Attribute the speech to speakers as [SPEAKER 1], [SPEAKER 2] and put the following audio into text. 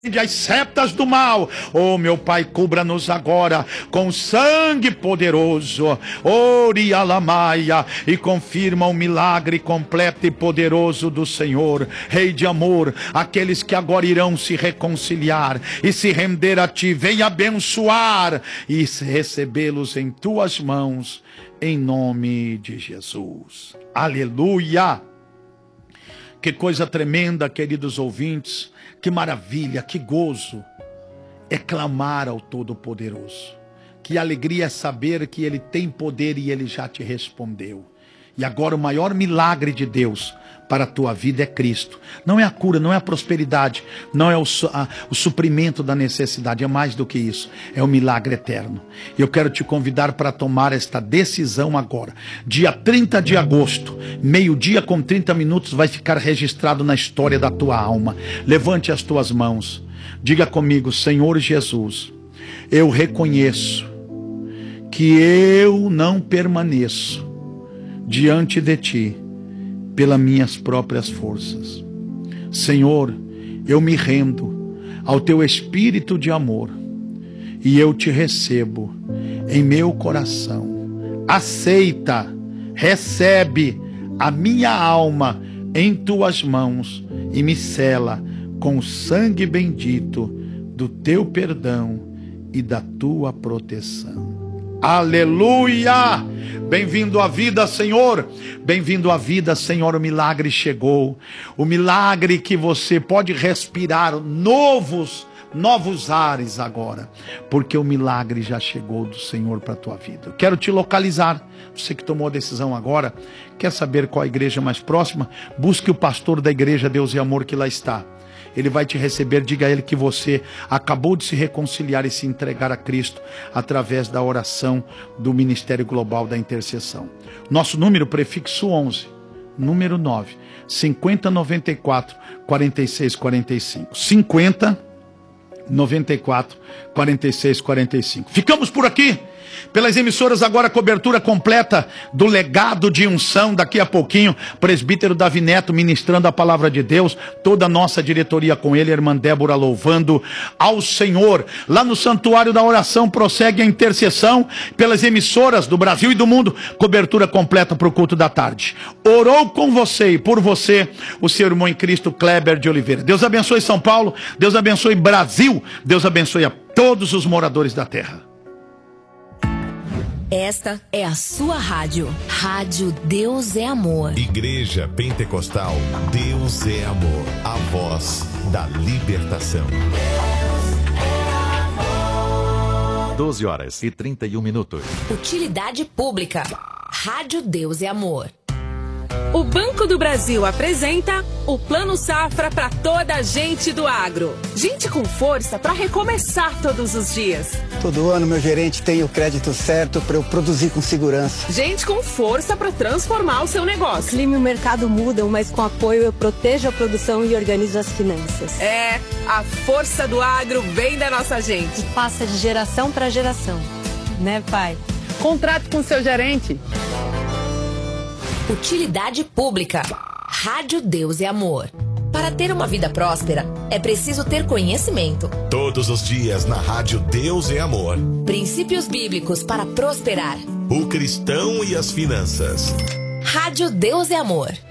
[SPEAKER 1] as setas do mal. Oh, meu Pai, cubra-nos agora com sangue poderoso. Orialamaia, e confirma o milagre completo e poderoso do Senhor. Rei de amor, aqueles que agora irão se reconciliar e se render a Ti, vem abençoar e recebê-los em Tuas mãos, em nome de Jesus. Aleluia! Que coisa tremenda, queridos ouvintes. Que maravilha, que gozo é clamar ao Todo-Poderoso. Que alegria é saber que Ele tem poder e Ele já te respondeu. E agora o maior milagre de Deus para a tua vida é Cristo. Não é a cura, não é a prosperidade, não é o suprimento da necessidade, é mais do que isso. É o milagre eterno. E eu quero te convidar para tomar esta decisão agora. Dia 30 de agosto, meio-dia com 30 minutos, vai ficar registrado na história da tua alma. Levante as tuas mãos. Diga comigo: Senhor Jesus, eu reconheço que eu não permaneço diante de Ti pelas minhas próprias forças. Senhor, eu me rendo ao Teu Espírito de amor e eu Te recebo em meu coração. Aceita, recebe a minha alma em Tuas mãos e me sela com o sangue bendito do Teu perdão e da Tua proteção. Aleluia! Bem-vindo à vida, Senhor. Bem-vindo à vida, Senhor. O milagre chegou. O milagre que você pode respirar novos ares agora. Porque o milagre já chegou do Senhor para a tua vida. Eu quero te localizar. Você que tomou a decisão agora, quer saber qual a igreja mais próxima? Busque o pastor da igreja Deus e Amor que lá está. Ele vai te receber. Diga a ele que você acabou de se reconciliar e se entregar a Cristo através da oração do Ministério Global da Intercessão. Nosso número, prefixo 11, número 9, 5094 4645. 5094 4645. Ficamos por aqui. Pelas emissoras agora, cobertura completa do legado de unção. Daqui a pouquinho, presbítero Davi Neto ministrando a palavra de Deus, toda a nossa diretoria com ele, a irmã Débora louvando ao Senhor. Lá no Santuário da Oração prossegue a intercessão pelas emissoras do Brasil e do mundo, cobertura completa para o culto da tarde. Orou com você e por você o seu irmão em Cristo, Kleber de Oliveira. Deus abençoe São Paulo, Deus abençoe Brasil, Deus abençoe a todos os moradores da terra.
[SPEAKER 2] Esta é a sua rádio. Rádio Deus é Amor.
[SPEAKER 3] Igreja Pentecostal Deus é Amor. A voz da libertação.
[SPEAKER 4] 12h31.
[SPEAKER 2] Utilidade pública. Rádio Deus é Amor.
[SPEAKER 5] O Banco do Brasil apresenta o Plano Safra para toda a gente do agro. Gente com força para recomeçar todos os dias.
[SPEAKER 6] Todo ano meu gerente tem o crédito certo para eu produzir com segurança.
[SPEAKER 5] Gente com força para transformar o seu negócio.
[SPEAKER 7] O clima e o mercado mudam, mas com apoio eu protejo a produção e organizo as finanças.
[SPEAKER 5] É, a força do agro vem da nossa gente.
[SPEAKER 7] E passa de geração para geração. Né, pai?
[SPEAKER 5] Contrate com seu gerente.
[SPEAKER 2] Utilidade pública. Rádio Deus é Amor. Para ter uma vida próspera, é preciso ter conhecimento.
[SPEAKER 3] Todos os dias na Rádio Deus é Amor.
[SPEAKER 2] Princípios bíblicos para prosperar.
[SPEAKER 3] O cristão e as finanças.
[SPEAKER 2] Rádio Deus é Amor.